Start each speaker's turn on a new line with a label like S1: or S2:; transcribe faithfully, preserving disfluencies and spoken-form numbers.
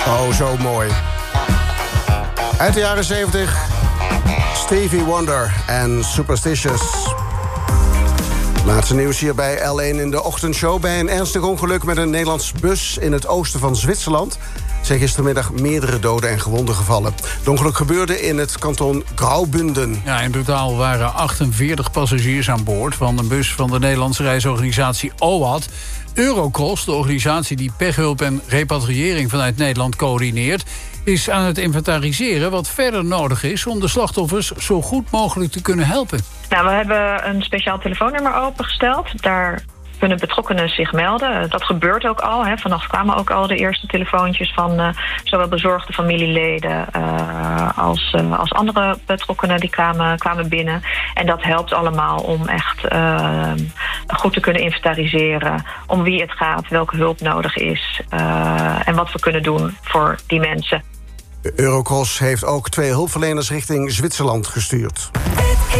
S1: Oh, zo mooi. Uit de jaren zeventig, Stevie Wonder en Superstitious. Laatste nieuws hier bij L één in de ochtendshow. Bij een ernstig ongeluk met een Nederlands bus in het oosten van Zwitserland zijn gistermiddag meerdere doden en gewonden gevallen. Het ongeluk gebeurde in het kanton Graubünden.
S2: Ja, in totaal waren achtenveertig passagiers aan boord van een bus van de Nederlandse reisorganisatie O A D. Eurocross, de organisatie die pechhulp en repatriëring vanuit Nederland coördineert, is aan het inventariseren wat verder nodig is om de slachtoffers zo goed mogelijk te kunnen helpen.
S3: Nou, we hebben een speciaal telefoonnummer opengesteld. Daar kunnen betrokkenen zich melden. Dat gebeurt ook al. Hè. Vannacht kwamen ook al de eerste telefoontjes van uh, zowel bezorgde familieleden uh, als, uh, als andere betrokkenen die kwamen, kwamen binnen. En dat helpt allemaal om echt uh, goed te kunnen inventariseren om wie het gaat, welke hulp nodig is uh, en wat we kunnen doen voor die mensen.
S1: Eurocross heeft ook twee hulpverleners richting Zwitserland gestuurd.